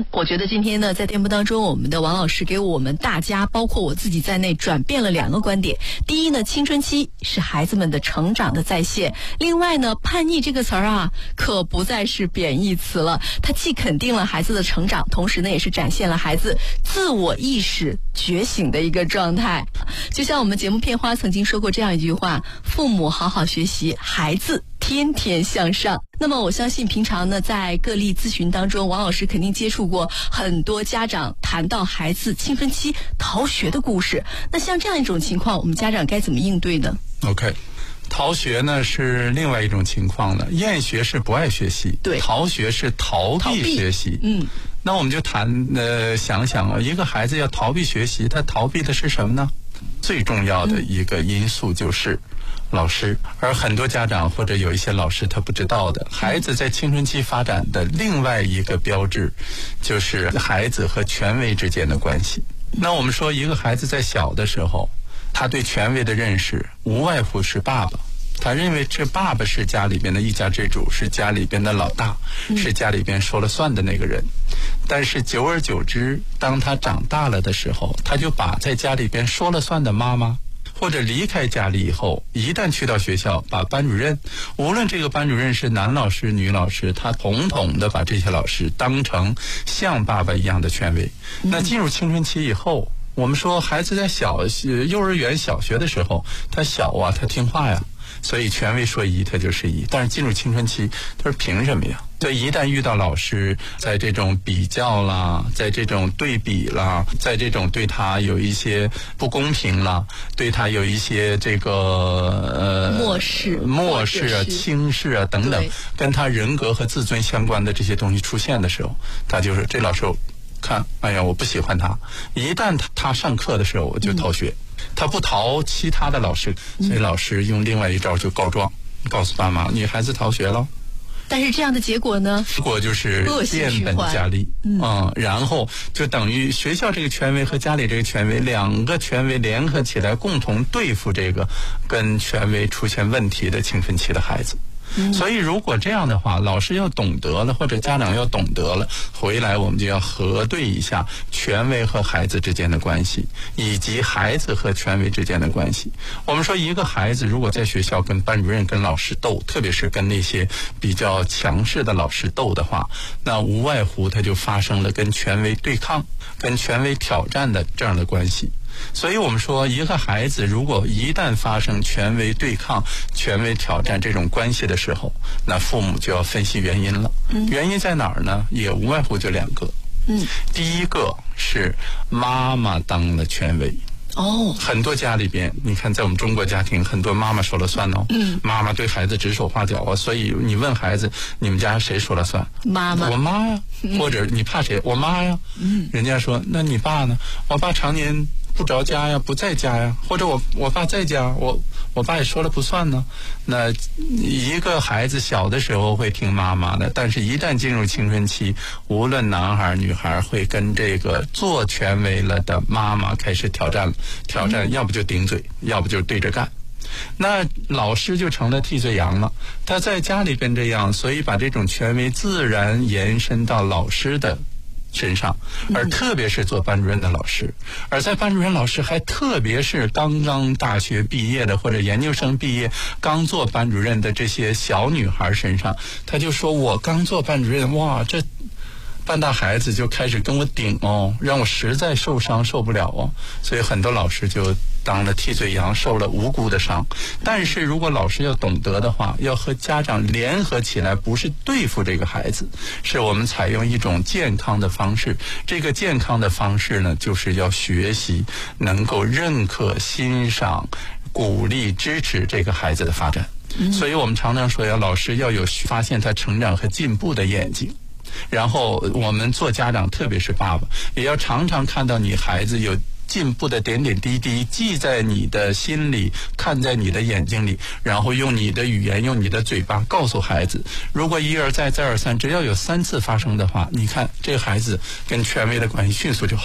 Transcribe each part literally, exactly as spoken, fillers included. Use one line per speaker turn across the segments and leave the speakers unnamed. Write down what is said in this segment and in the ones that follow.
嗯，我觉得今天呢，在节目当中，我们的王老师给我们大家，包括我自己在内，转变了两个观点。第一呢，青春期是孩子们的成长的再现；另外呢，叛逆这个词儿啊，可不再是贬义词了。它既肯定了孩子的成长，同时呢，也是展现了孩子自我意识觉醒的一个状态。就像我们节目片花曾经说过这样一句话：父母好好学习，孩子天天向上。那么我相信平常呢，在个例咨询当中，王老师肯定接触过很多家长谈到孩子青春期逃学的故事。那像这样一种情况，我们家长该怎么应对呢？
OK， 逃学呢是另外一种情况了。厌学是不爱学习，
对，
逃学是逃避学习。
嗯，
那我们就谈呃想想啊，一个孩子要逃避学习，他逃避的是什么呢？最重要的一个因素就是老师，而很多家长或者有一些老师他不知道的，孩子在青春期发展的另外一个标志就是孩子和权威之间的关系。那我们说一个孩子在小的时候，他对权威的认识无外乎是爸爸，他认为这爸爸是家里边的一家之主，是家里边的老大，是家里边说了算的那个人。但是久而久之，当他长大了的时候，他就把在家里边说了算的妈妈，或者离开家里以后，一旦去到学校，把班主任，无论这个班主任是男老师女老师，他统统的把这些老师当成像爸爸一样的权威。那进入青春期以后，我们说孩子在小幼儿园小学的时候，他小啊，他听话呀，所以权威说一他就是一。但是进入青春期，他说凭什么呀？所以一旦遇到老师在这种比较啦，在这种对比啦，在这种对他有一些不公平啦，对他有一些这个呃
漠视
漠视啊、轻视啊等等，跟他人格和自尊相关的这些东西出现的时候，他就是这老师看，哎呀，我不喜欢他。一旦他他上课的时候，我就逃学。嗯、他不逃其他的老师，所以老师用另外一招就告状，告诉爸妈，你孩子逃学了。
但是这样的结果呢？
结果就是变本加厉，嗯, 嗯，然后就等于学校这个权威和家里这个权威两个权威联合起来，共同对付这个跟权威出现问题的青春期的孩子。嗯、所以如果这样的话，老师要懂得了，或者家长要懂得了，回来我们就要核对一下权威和孩子之间的关系，以及孩子和权威之间的关系。我们说一个孩子如果在学校跟班主任跟老师斗，特别是跟那些比较强势的老师斗的话，那无外乎他就发生了跟权威对抗、跟权威挑战的这样的关系。所以我们说一个孩子如果一旦发生权威对抗、权威挑战这种关系的时候，那父母就要分析原因了。嗯、原因在哪儿呢？也无外乎就两个。嗯，第一个是妈妈当了权威。哦，很多家里边，你看在我们中国家庭，很多妈妈说了算哦。嗯，妈妈对孩子指手画脚啊，所以你问孩子，你们家谁说了算？
妈妈，
我妈呀。嗯、或者你怕谁？我妈呀。嗯，人家说，那你爸呢？我爸常年不着家呀，不在家呀，或者我我爸在家，我我爸也说了不算呢。那一个孩子小的时候会听妈妈的，但是一旦进入青春期，无论男孩女孩，会跟这个做权威了的妈妈开始挑战，挑战，要不就顶嘴，要不就对着干。那老师就成了替罪羊了，他在家里边这样，所以把这种权威自然延伸到老师的身上，而特别是做班主任的老师，而在班主任老师还特别是刚刚大学毕业的或者研究生毕业刚做班主任的这些小女孩身上，他就说我刚做班主任，哇，这半大孩子就开始跟我顶哦，让我实在受伤受不了哦，所以很多老师就当了替罪羊，受了无辜的伤。但是如果老师要懂得的话，要和家长联合起来，不是对付这个孩子，是我们采用一种健康的方式。这个健康的方式呢，就是要学习能够认可、欣赏、鼓励、支持这个孩子的发展。嗯、所以我们常常说，要老师要有发现他成长和进步的眼睛。然后我们做家长，特别是爸爸，也要常常看到你孩子有进步的点点滴滴，记在你的心里，看在你的眼睛里，然后用你的语言，用你的嘴巴告诉孩子。如果一而再再而三，只要有三次发生的话，你看这个孩子跟权威的关系迅速就好了。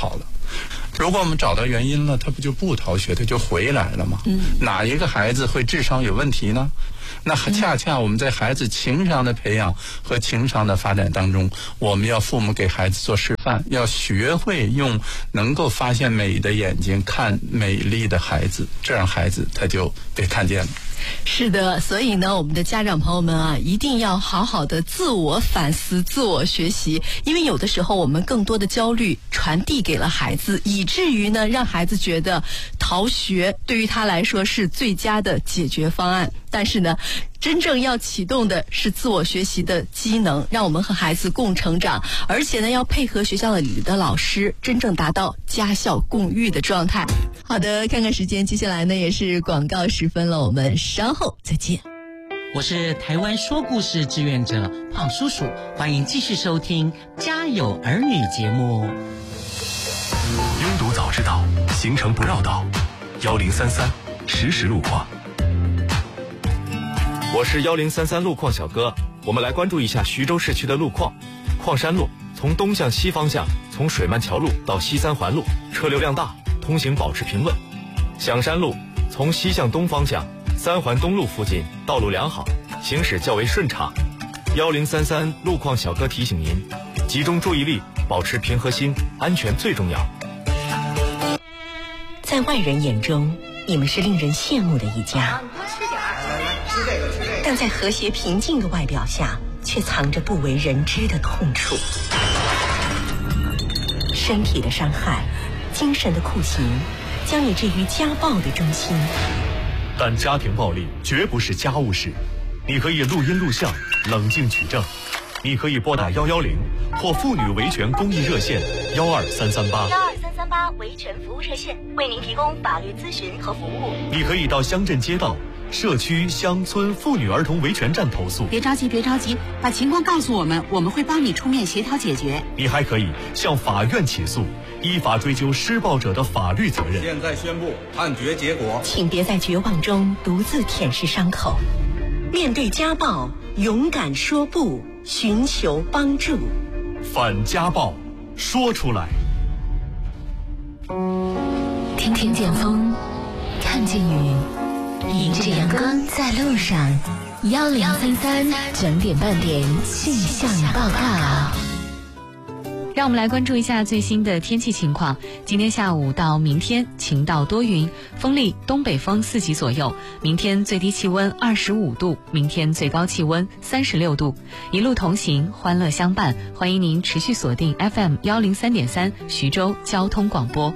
如果我们找到原因了，他不就不逃学，他就回来了吗？嗯，哪一个孩子会智商有问题呢？那恰恰我们在孩子情商的培养和情商的发展当中，我们要父母给孩子做示范，要学会用能够发现美的眼睛看美丽的孩子，这样孩子他就被看见了。
是的，所以呢，我们的家长朋友们啊，一定要好好的自我反思、自我学习，因为有的时候我们更多的焦虑传递给了孩子，以至于呢，让孩子觉得逃学对于他来说是最佳的解决方案。但是呢，真正要启动的是自我学习的机能，让我们和孩子共成长，而且呢，要配合学校里的老师，真正达到家校共育的状态。好的，看看时间，接下来呢也是广告时分了，我们稍后再见。
我是台湾说故事志愿者胖叔叔，欢迎继续收听《家有儿女》节目。
拥堵早知道，行程不绕道，幺零三三实时路况。
我是幺零三三路况小哥，我们来关注一下徐州市区的路况。矿山路从东向西方向，从水漫桥路到西三环路，车流量大，通行保持平稳。响山路从西向东方向，三环东路附近道路良好，行驶较为顺畅。幺零三三路况小哥提醒您，集中注意力，保持平和心，安全最重要。
在外人眼中，你们是令人羡慕的一家，但在和谐平静的外表下，却藏着不为人知的痛处。身体的伤害，精神的酷刑，将你置于家暴的中心。
但家庭暴力绝不是家务事，你可以录音录像，冷静取证。你可以拨打幺幺零或妇女维权公益热线幺二三三八。
幺二三三八维权服务热线为您提供法律咨询和服务。
你可以到乡镇街道、社区、乡村妇女儿童维权站投诉。
别着急，别着急，把情况告诉我们，我们会帮你出面协调解决。
你还可以向法院起诉，依法追究施暴者的法律责任。
现在宣布判决结果，
请别在绝望中独自舔舐伤口，面对家暴，勇敢说不，寻求帮助。
反家暴，说出来。
听听见风，看见雨，迎着阳光在路上。幺零三三整点半点气象报告。
让我们来关注一下最新的天气情况。今天下午到明天晴到多云，风力东北风四级左右。明天最低气温二十五度，明天最高气温三十六度。一路同行，欢乐相伴。欢迎您持续锁定 F M 幺零三点三徐州交通广播。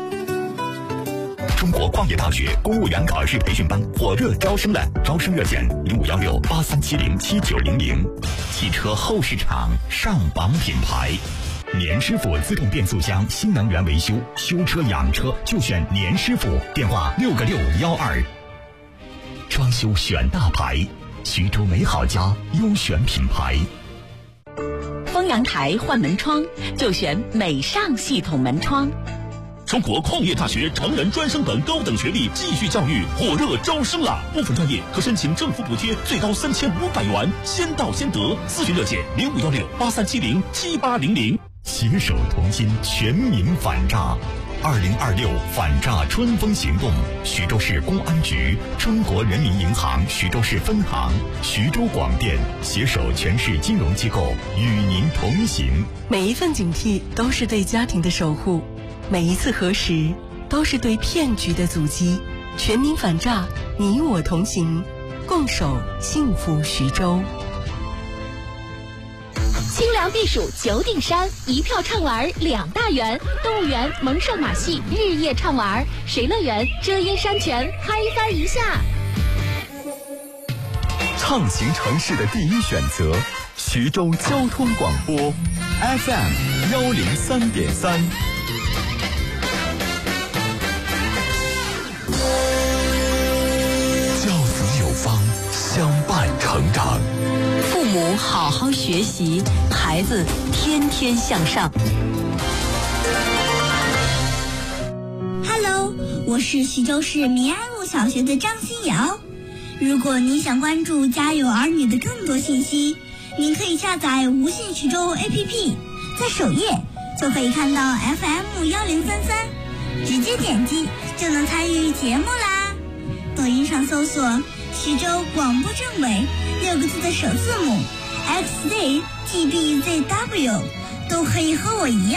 中国矿业大学公务员考试培训班火热招生了，招生热线零五幺六八三七零七九零零。汽车后市场上榜品牌。年师傅自动变速箱新能源维修，修车养车就选年师傅，电话六个六幺二。装修选大牌，徐州美好家优选品牌。
丰阳台换门窗就选美尚系统门窗。
中国矿业大学成人专升本高等学历继续教育火热招生啦！部分专业可申请政府补贴，最高三千五百元，先到先得。咨询热线零五幺六八三七零七八零零。携手同心，全民反诈。二零二六反诈春风行动，徐州市公安局、中国人民银行徐州市分行、徐州广电携手全市金融机构与您同行。
每一份警惕都是对家庭的守护，每一次核实都是对骗局的阻击。全民反诈，你我同行，共守幸福徐州。
清凉避暑九鼎山，一票畅玩两大园，动物园蒙圣马戏日夜畅玩，水乐园遮阴山泉嗨翻一下。
畅行城市的第一选择，徐州交通广播 F M 幺零三点三。教子有方，相伴成长。
父母好好学习，孩子天天向上。
Hello， 我是徐州市民安路小学的张新瑶。如果你想关注家有儿女的更多信息，您可以下载无线徐州 A P P， 在首页就可以看到 F M 幺零三三，直接点击就能参与节目啦。抖音上搜索徐州广播政委六个字的首字母 X Z G B Z W， 都可以和我一样